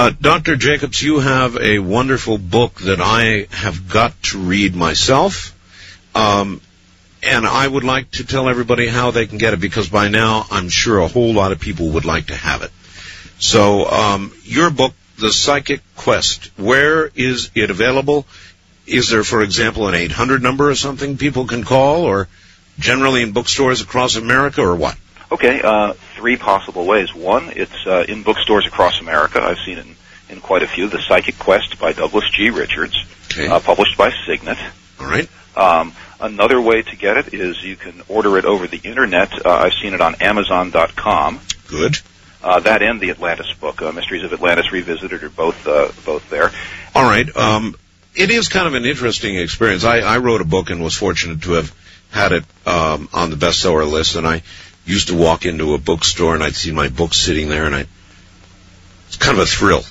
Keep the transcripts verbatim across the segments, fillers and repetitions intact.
Uh, Doctor Jacobs, you have a wonderful book that I have got to read myself, um, and I would like to tell everybody how they can get it, because by now I'm sure a whole lot of people would like to have it. So um, your book, The Psychic Quest, where is it available? Is there, for example, an eight hundred number or something people can call, or generally in bookstores across America, or what? Okay, uh, three possible ways. One, it's uh, in bookstores across America. I've seen it in, in quite a few. The Psychic Quest by Douglas G. Richards, okay. uh, published by Signet. All right. Um, another way to get it is you can order it over the Internet. Uh, I've seen it on Amazon dot com. Good. Uh, that and the Atlantis book, uh, Mysteries of Atlantis Revisited, are both uh, both there. All right. Um, it is kind of an interesting experience. I, I wrote a book and was fortunate to have had it um, on the bestseller list, and I used to walk into a bookstore and I'd see my book sitting there, and I it's kind of a thrill.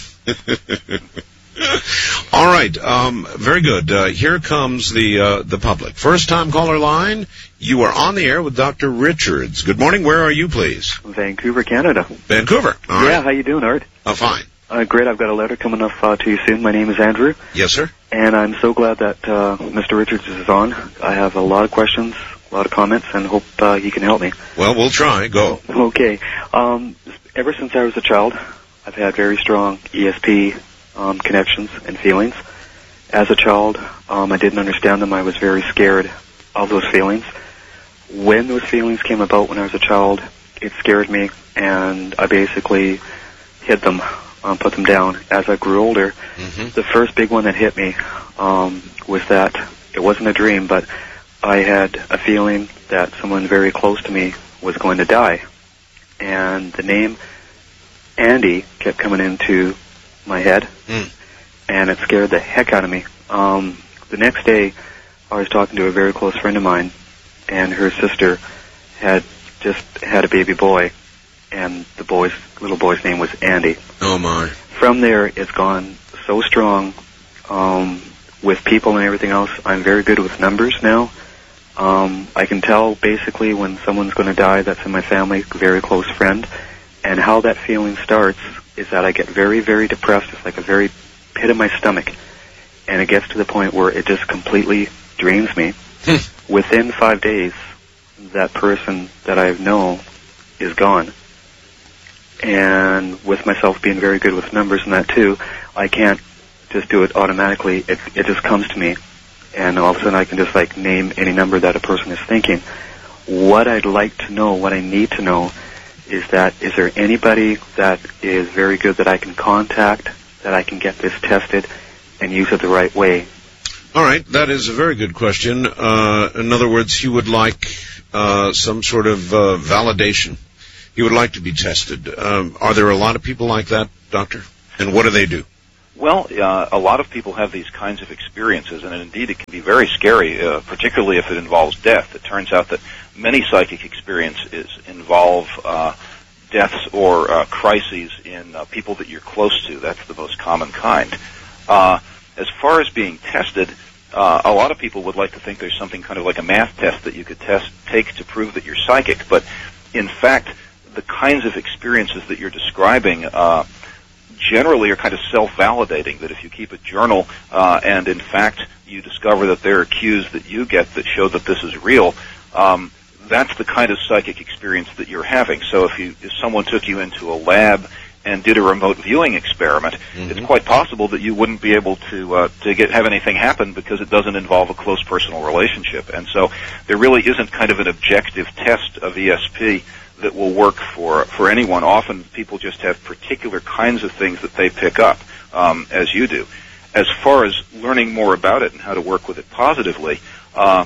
All right, um, very good. Uh, here comes the uh, the public. First time caller line. You are on the air with Doctor Richards. Good morning. Where are you, please? Vancouver, Canada. Vancouver. All yeah. right. How you doing, Art? Uh, fine. Uh, great. I've got a letter coming up uh, to you soon. My name is Andrew. Yes, sir. And I'm so glad that uh, Mister Richards is on. I have a lot of questions, a lot of comments, and hope uh, he can help me. Well, we'll try. Go. Okay. Um, ever since I was a child, I've had very strong E S P um, connections and feelings. As a child, um, I didn't understand them. I was very scared of those feelings. When those feelings came about when I was a child, it scared me, and I basically hid them, um, put them down. As I grew older, mm-hmm. the first big one that hit me um, was that it wasn't a dream, but I had a feeling that someone very close to me was going to die. And the name Andy kept coming into my head, mm. and it scared the heck out of me. Um, the next day, I was talking to a very close friend of mine, and her sister had just had a baby boy, and the boy's little boy's name was Andy. Oh, my. From there, it's gone so strong um, with people and everything else. I'm very good with numbers now. Um, I can tell basically when someone's going to die that's in my family, a very close friend, and how that feeling starts is that I get very, very depressed. It's like a very pit of my stomach, and it gets to the point where it just completely drains me. Within five days, that person that I know is gone. And with myself being very good with numbers and that too, I can't just do it automatically. It, it just comes to me. And all of a sudden I can just like name any number that a person is thinking. What I'd like to know, what I need to know, is that is there anybody that is very good that I can contact, that I can get this tested and use it the right way? All right, that is a very good question. Uh, in other words, you would like uh, some sort of uh, validation. You would like to be tested. Um, are there a lot of people like that, Doctor? And what do they do? Well, uh, a lot of people have these kinds of experiences, and indeed it can be very scary, uh, particularly if it involves death. It turns out that many psychic experiences involve uh, deaths or uh, crises in uh, people that you're close to. That's the most common kind. Uh, as far as being tested, uh, a lot of people would like to think there's something kind of like a math test that you could test, take to prove that you're psychic. But in fact, the kinds of experiences that you're describing uh, generally are kind of self-validating, that if you keep a journal uh, and in fact you discover that there are cues that you get that show that this is real, um, that's the kind of psychic experience that you're having. So if you if someone took you into a lab and did a remote viewing experiment, mm-hmm. it's quite possible that you wouldn't be able to uh, to get have anything happen because it doesn't involve a close personal relationship. And so there really isn't kind of an objective test of E S P that will work for for anyone. Often people just have particular kinds of things that they pick up, um, as you do. As far as learning more about it and how to work with it positively, uh,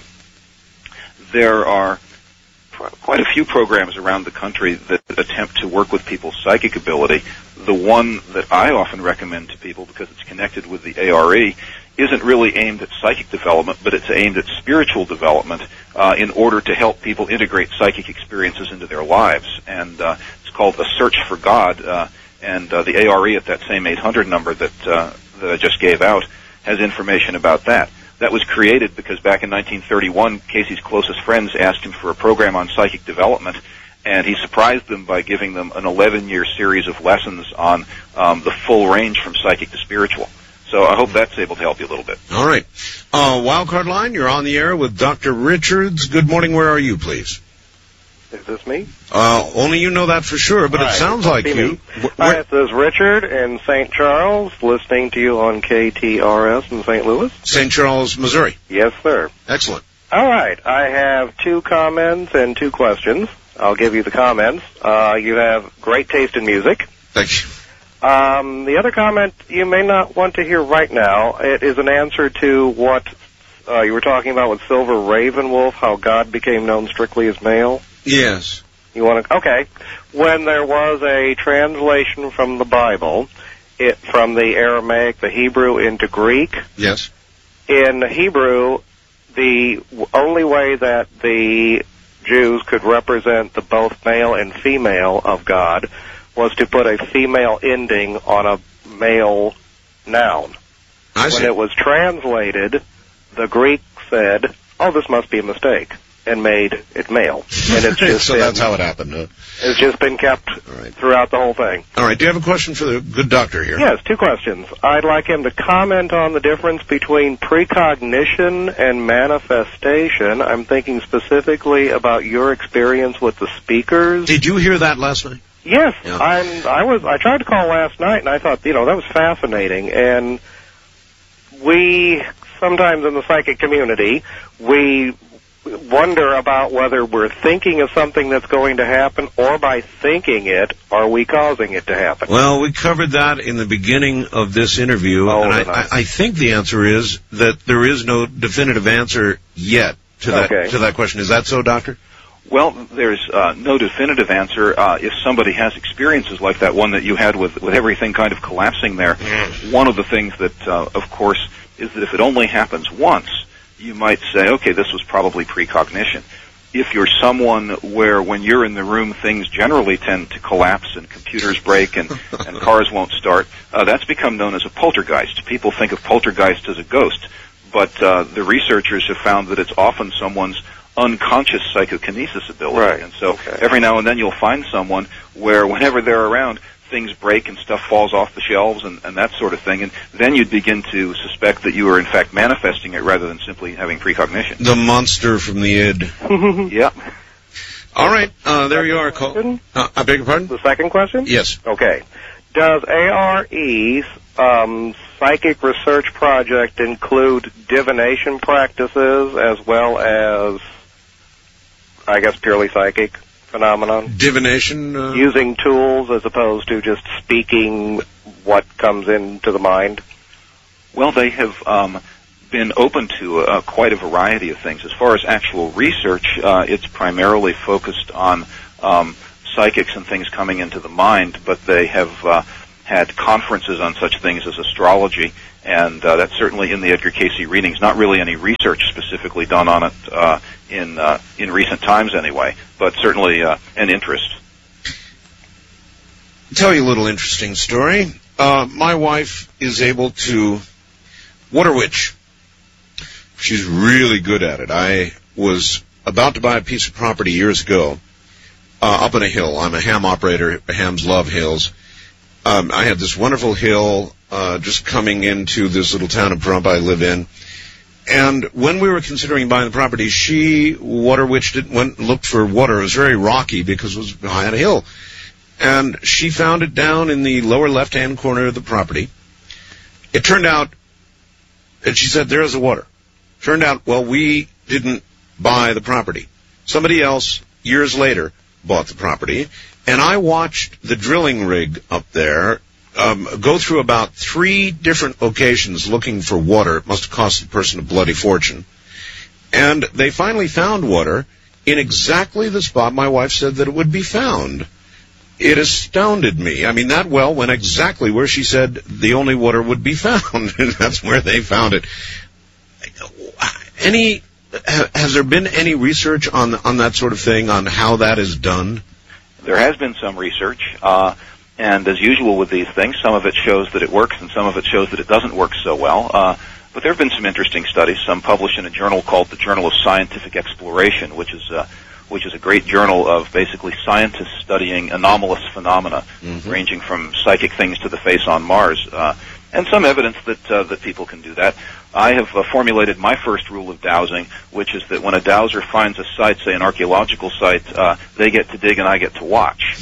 there are quite a few programs around the country that attempt to work with people's psychic ability. The one that I often recommend to people, because it's connected with the A R E, isn't really aimed at psychic development, but it's aimed at spiritual development uh, in order to help people integrate psychic experiences into their lives. And uh, it's called A Search for God, uh, and uh, the A R E at that same eight hundred number that, uh, that I just gave out has information about that. That was created because back in nineteen thirty-one, Casey's closest friends asked him for a program on psychic development, and he surprised them by giving them an eleven-year series of lessons on um, the full range from psychic to spiritual. So I hope that's able to help you a little bit. All right. Uh, Wildcard Line, you're on the air with Doctor Richards. Good morning. Where are you, please? Is this me? Uh, only you know that for sure, but All it right, sounds like you. Wh- Hi, this is Richard in Saint Charles, listening to you on K T R S in Saint Louis. Saint Charles, Missouri. Yes, sir. Excellent. All right. I have two comments and two questions. I'll give you the comments. Uh, you have great taste in music. Thank you. Um, the other comment you may not want to hear right now. It is an answer to what uh, you were talking about with Silver Ravenwolf, how God became known strictly as male. Yes. You want to? Okay. When there was a translation from the Bible, it from the Aramaic, the Hebrew into Greek. Yes. In Hebrew, the only way that the Jews could represent the both male and female of God was to put a female ending on a male noun. I see. When it was translated, the Greek said, "Oh, this must be a mistake," and made it male. And it's just so been, that's how it happened. Huh? It's just been kept right. throughout the whole thing. All right. Do you have a question for the good doctor here? Yes, two questions. I'd like him to comment on the difference between precognition and manifestation. I'm thinking specifically about your experience with the speakers. Did you hear that last night? Yes, Yeah. I'm, I was. I tried to call last night, and I thought, you know, that was fascinating. And we sometimes in the psychic community, we wonder about whether we're thinking of something that's going to happen, or by thinking it, are we causing it to happen? Well, we covered that in the beginning of this interview, Oh, and I, nice. I, I think the answer is that there is no definitive answer yet to that Okay. to that question. Is that so, Doctor? Well, there's uh, no definitive answer. Uh, if somebody has experiences like that one that you had with, with everything kind of collapsing there, one of the things that, uh, of course, is that if it only happens once, you might say, okay, this was probably precognition. If you're someone where when you're in the room things generally tend to collapse and computers break and, and cars won't start, uh, that's become known as a poltergeist. People think of poltergeist as a ghost, but uh, the researchers have found that it's often someone's unconscious psychokinesis ability. Right. And so Okay. every now and then you'll find someone where whenever they're around, things break and stuff falls off the shelves and, and that sort of thing. And then you'd begin to suspect that you are in fact manifesting it rather than simply having precognition. The monster from the id. Yeah. All right, uh, there you are. Col- Question? uh, I beg your pardon? The second question? Yes. Okay. Does A R E's um, psychic research project include divination practices as well as, I guess, purely psychic phenomenon? Divination? Uh, Using tools as opposed to just speaking what comes into the mind? Well, they have um, been open to uh, quite a variety of things. As far as actual research, uh, it's primarily focused on um, psychics and things coming into the mind, but they have uh, had conferences on such things as astrology, and uh, that's certainly in the Edgar Cayce readings. Not really any research specifically done on it uh, in uh, in recent times anyway, but certainly uh, an interest. I'll tell you a little interesting story. Uh, my wife is able to water witch. She's really good at it. I was about to buy a piece of property years ago uh, up on a hill. I'm a ham operator. Hams love hills. Um, I had this wonderful hill uh, just coming into this little town of Pahrump I live in. And when we were considering buying the property, she water witched it, went and looked for water. It was very rocky because it was behind a hill. And she found it down in the lower left-hand corner of the property. It turned out, and she said, there's the water. Turned out, well, we didn't buy the property. Somebody else, years later, bought the property. And I watched the drilling rig up there um, go through about three different locations looking for water. It must have cost the person a bloody fortune. And they finally found water in exactly the spot my wife said that it would be found. It astounded me. I mean, that well went exactly where she said the only water would be found. And that's where they found it. Any, has there been any research on on that sort of thing, on how that is done? There has been some research, uh, and as usual with these things, some of it shows that it works and some of it shows that it doesn't work so well. Uh, but there have been some interesting studies, some published in a journal called the Journal of Scientific Exploration, which is uh, which is a great journal of basically scientists studying anomalous phenomena, mm-hmm. ranging from psychic things to the face on Mars, uh, and some evidence that uh, that people can do that. I have uh, formulated my first rule of dowsing, which is that when a dowser finds a site, say an archaeological site, uh, they get to dig and I get to watch.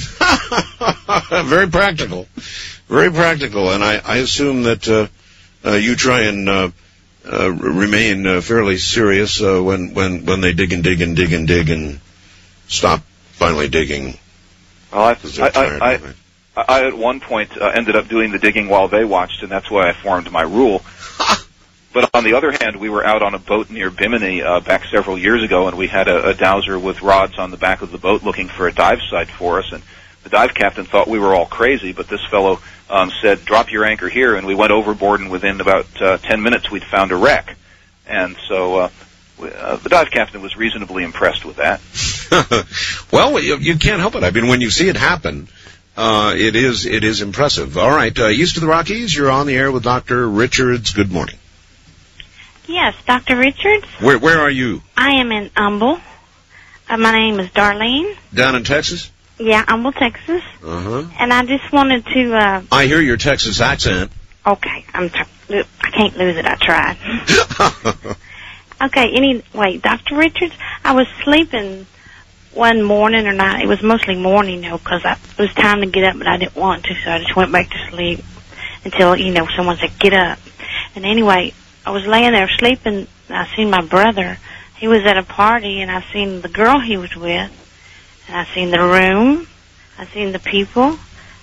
Very practical. Very practical. And I, I assume that uh, uh, you try and uh, uh, remain uh, fairly serious uh, when, when, when they dig and dig and dig and dig and stop finally digging. Well, I, I, I, I, I at one point uh, ended up doing the digging while they watched, and that's why I formed my rule. But on the other hand, we were out on a boat near Bimini uh, back several years ago, and we had a, a dowser with rods on the back of the boat looking for a dive site for us. And the dive captain thought we were all crazy, but this fellow um, said, "Drop your anchor here," and we went overboard, and within about uh, ten minutes we'd found a wreck. And so uh, we, uh, the dive captain was reasonably impressed with that. Well, you, you can't help it. I mean, when you see it happen, uh, it is it is impressive. All right, uh, East of the Rockies, you're on the air with Doctor Richards. Good morning. Yes, Doctor Richards. Where where are you? I am in Humble. Uh, my name is Darlene. Down in Texas? Yeah, Humble, Texas. Uh-huh. And I just wanted to... Uh, I hear your Texas accent. Okay, I'm tr- I can't lose it. I tried. Okay, anyway, Doctor Richards, I was sleeping one morning or night. It was mostly morning, you know, because it was time to get up, but I didn't want to, so I just went back to sleep until, you know, someone said, get up. And anyway... I was laying there sleeping, and I seen my brother. He was at a party, and I seen the girl he was with, and I seen the room, I seen the people,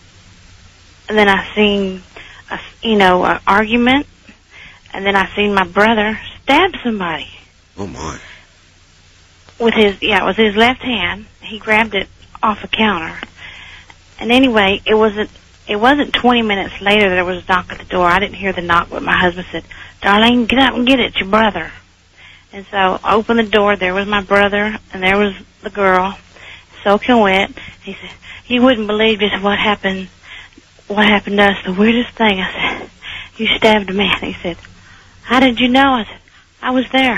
and then I seen, a, you know, an argument, and then I seen my brother stab somebody. Oh, my. With his, yeah, with his left hand. He grabbed it off a counter. And anyway, it wasn't, it wasn't twenty minutes later there was a knock at the door. I didn't hear the knock, but my husband said, Darlene, get up and get it, it's your brother. And so I opened the door, there was my brother, and there was the girl, soaking wet. He said, you wouldn't believe just what happened, what happened to us, the weirdest thing. I said, you stabbed a man. He said, how did you know? I said, I was there.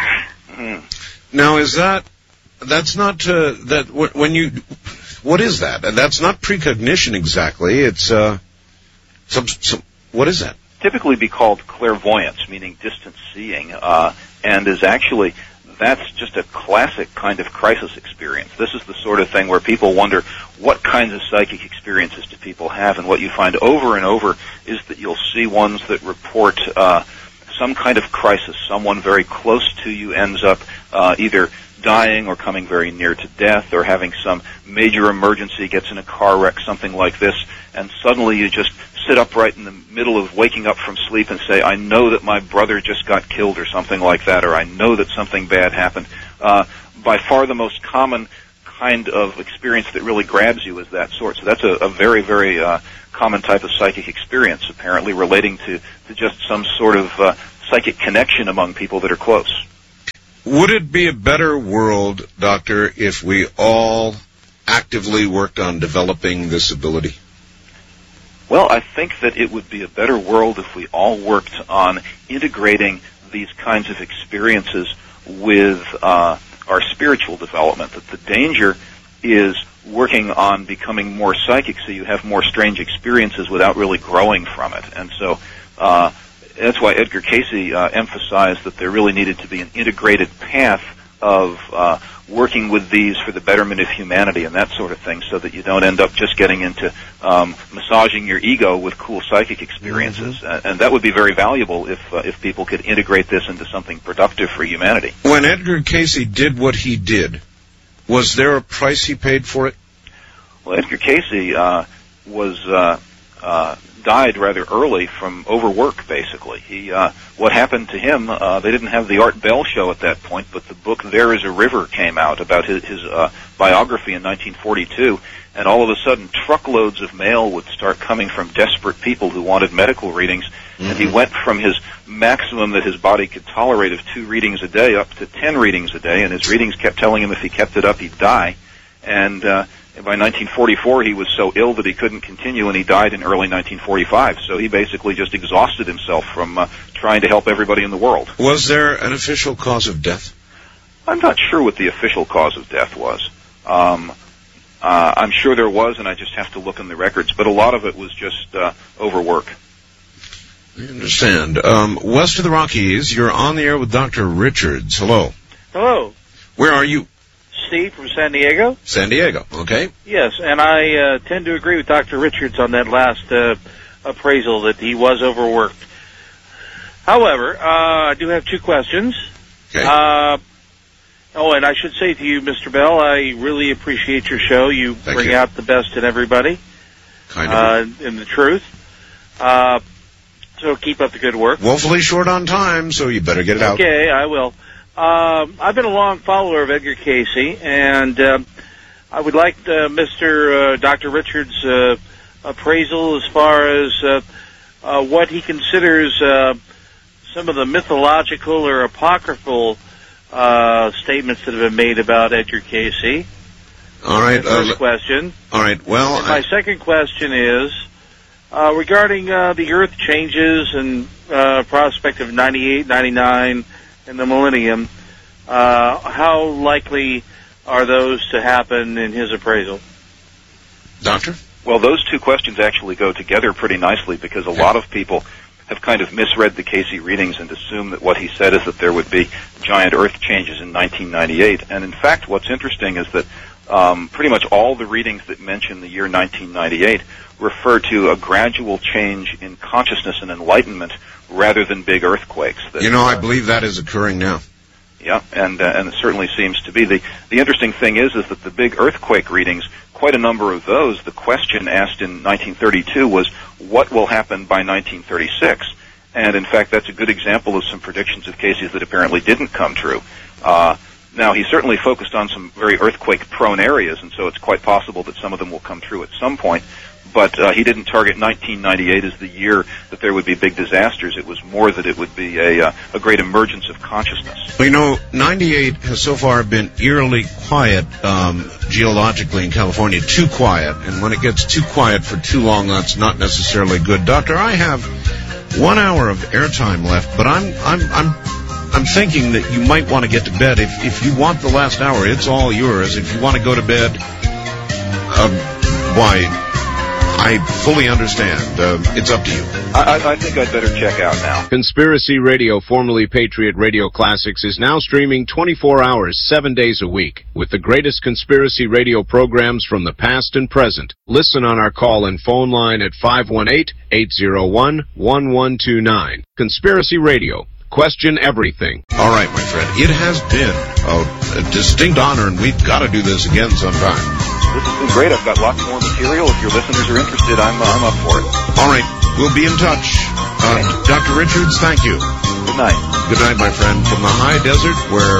Mm. Now, is that, that's not, uh, that, when you, what is that? And that's not precognition exactly, it's, uh, some, some, what is that? Typically be called clairvoyance, meaning distant seeing, uh, and is actually, that's just a classic kind of crisis experience. This is the sort of thing where people wonder what kinds of psychic experiences do people have, and what you find over and over is that you'll see ones that report uh, some kind of crisis. Someone very close to you ends up uh, either dying or coming very near to death or having some major emergency, gets in a car wreck, something like this, and suddenly you just sit upright in the middle of waking up from sleep and say, I know that my brother just got killed or something like that, or I know that something bad happened. Uh, by far the most common kind of experience that really grabs you is that sort. So that's a, a very, very uh, common type of psychic experience, apparently relating to, to just some sort of uh, psychic connection among people that are close. Would it be a better world, Doctor, if we all actively worked on developing this ability? Well, I think that it would be a better world if we all worked on integrating these kinds of experiences with uh, our spiritual development. That the danger is working on becoming more psychic so you have more strange experiences without really growing from it. And so uh, that's why Edgar Cayce uh, emphasized that there really needed to be an integrated path of uh, working with these for the betterment of humanity and that sort of thing, so that you don't end up just getting into um, massaging your ego with cool psychic experiences. Mm-hmm. Uh, and that would be very valuable if uh, if people could integrate this into something productive for humanity. When Edgar Cayce did what he did, was there a price he paid for it? Well, Edgar Cayce uh, was uh, uh, died rather early from overwork, basically. He, uh, what happened to him, uh, they didn't have the Art Bell show at that point, but the book There Is a River came out about his, his uh, biography in nineteen forty-two, and all of a sudden truckloads of mail would start coming from desperate people who wanted medical readings, mm-hmm. and he went from his maximum that his body could tolerate of two readings a day up to ten readings a day, and his readings kept telling him if he kept it up, he'd die. And uh, by nineteen forty-four, he was so ill that he couldn't continue, and he died in early nineteen forty-five. So he basically just exhausted himself from uh, trying to help everybody in the world. Was there an official cause of death? I'm not sure what the official cause of death was. Um, uh, I'm sure there was, and I just have to look in the records, but a lot of it was just uh, overwork. I understand. Um, west of the Rockies, you're on the air with Doctor Richards. Hello. Hello. Where are you? Steve from San Diego. San Diego, okay. Yes, and I uh, tend to agree with Doctor Richards on that last uh, appraisal that he was overworked. However, uh, I do have two questions. Okay. Uh, oh, and I should say to you, Mister Bell, I really appreciate your show. You Thank bring you. out the best in everybody. Kind of. Uh, and the truth. Uh, so keep up the good work. Woefully short on time, so you better get it out. Okay, I will. Um, I've been a long follower of Edgar Casey, and uh, I would like uh, Mister Uh, Doctor Richards' uh, appraisal as far as uh, uh, what he considers uh, some of the mythological or apocryphal uh, statements that have been made about Edgar Casey. All right. My first Uh, question. all right. Well, And my I, second question is uh, regarding uh, the Earth changes and uh, prospect of ninety-eight, ninety-nine, and the millennium. Uh, how likely are those to happen in his appraisal? Doctor? Well, those two questions actually go together pretty nicely because a lot of people have kind of misread the Casey readings and assumed that what he said is that there would be giant Earth changes in nineteen ninety-eight. And in fact, what's interesting is that um, pretty much all the readings that mention the year nineteen ninety-eight refer to a gradual change in consciousness and enlightenment rather than big earthquakes. That, You know, I uh, believe that is occurring now. Yeah, and uh, and it certainly seems to be. The the interesting thing is is that the big earthquake readings, quite a number of those, the question asked in nineteen thirty-two was, what will happen by nineteen thirty-six? And in fact, that's a good example of some predictions of Casey's that apparently didn't come true. Uh, now, he certainly focused on some very earthquake-prone areas, and so it's quite possible that some of them will come true at some point. But uh, he didn't target nineteen ninety-eight as the year that there would be big disasters. It was more that it would be a, uh, a great emergence of consciousness. Well, you know, ninety-eight has so far been eerily quiet um, geologically in California, too quiet. And when it gets too quiet for too long, that's not necessarily good. Doctor, I have one hour of airtime left, but I'm I'm I'm I'm thinking that you might want to get to bed. If if you want the last hour, it's all yours. If you want to go to bed, um, why? I fully understand. Uh, it's up to you. I, I think I'd better check out now. Conspiracy Radio, formerly Patriot Radio Classics, is now streaming twenty-four hours, seven days a week, with the greatest conspiracy radio programs from the past and present. Listen on our call and phone line at five one eight, eight zero one, one one two nine. Conspiracy Radio. Question everything. All right, my friend. It has been a, a distinct honor, and we've got to do this again sometime. This has been great. I've got lots more material. If your listeners are interested, I'm, I'm up for it. All right. We'll be in touch. Uh, Doctor Richards, thank you. Good night. Good night, my friend. From the high desert where